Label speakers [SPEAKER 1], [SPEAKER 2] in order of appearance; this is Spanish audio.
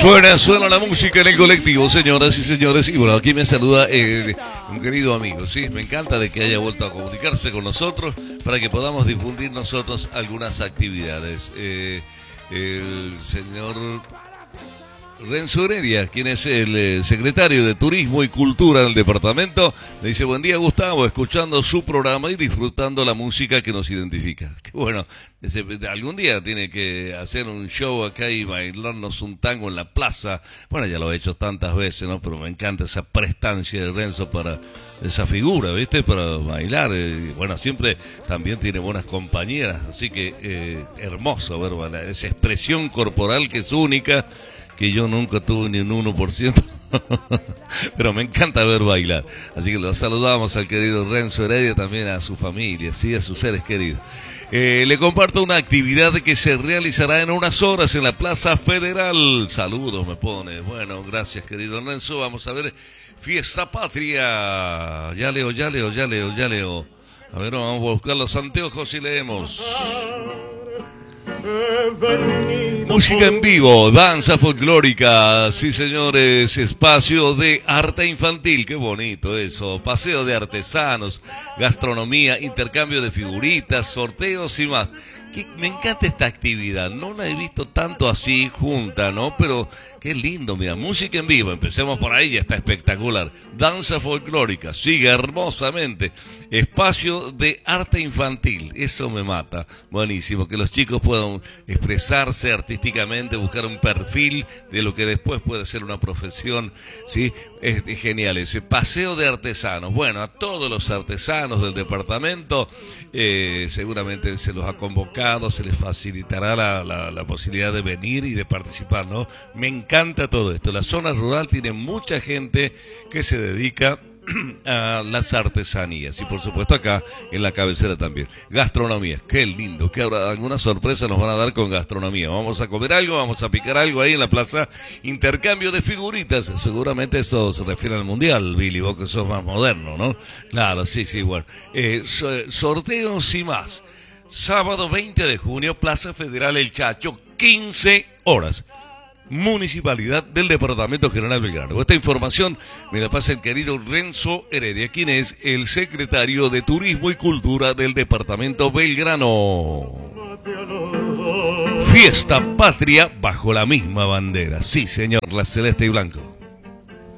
[SPEAKER 1] Suena la música en el colectivo, señoras y señores. Y bueno, aquí me saluda un querido amigo, ¿sí? Me encanta de que haya vuelto a comunicarse con nosotros para que podamos difundir nosotros algunas actividades. El señor Renzo Heredia, quien es el secretario de Turismo y Cultura del departamento, le dice: buen día, Gustavo, escuchando su programa y disfrutando la música que nos identifica. Que bueno, algún día tiene que hacer un show acá y bailarnos un tango en la plaza. Bueno, ya lo he hecho tantas veces, ¿no? Pero me encanta esa prestancia de Renzo para esa figura, ¿viste? Para bailar. Bueno, siempre también tiene buenas compañeras, así que hermoso ver bailar. Esa expresión corporal que es única, que yo nunca tuve ni un 1%, pero me encanta ver bailar. Así que los saludamos al querido Renzo Heredia, también a su familia, sí, a sus seres queridos. Le comparto una actividad que se realizará en unas horas en la Plaza Federal. Saludos, me pone. Bueno, gracias, querido Renzo. Vamos a ver, Fiesta Patria. Ya leo. A ver, vamos a buscar los anteojos y leemos. Música en vivo, danza folclórica, sí señores, espacio de arte infantil, qué bonito eso, paseo de artesanos, gastronomía, intercambio de figuritas, sorteos y más. Me encanta esta actividad, no la he visto tanto así junta, ¿no? Pero qué lindo, mira, música en vivo, empecemos por ahí, ya está espectacular. Danza folclórica, sigue hermosamente. Espacio de arte infantil, eso me mata, buenísimo, que los chicos puedan expresarse artísticamente, buscar un perfil de lo que después puede ser una profesión, ¿sí? Es genial ese paseo de artesanos. Bueno, a todos los artesanos del departamento seguramente se los ha convocado, se les facilitará la posibilidad de venir y de participar, ¿no? Me encanta todo esto. La zona rural tiene mucha gente que se dedica a las artesanías y por supuesto acá en la cabecera también. Gastronomía, qué lindo, que ahora alguna sorpresa nos van a dar con gastronomía. Vamos a comer algo, vamos a picar algo ahí en la plaza. Intercambio de figuritas, seguramente eso se refiere al mundial, Billy, vos que sos más moderno, ¿no? Claro, sí, bueno. Sorteos y más. Sábado 20 de junio, Plaza Federal El Chacho, 15 horas. Municipalidad del Departamento General Belgrano. Esta información me la pasa el querido Renzo Heredia, quien es el secretario de Turismo y Cultura del Departamento Belgrano. Fiesta Patria bajo la misma bandera. Sí, señor, la celeste y blanco.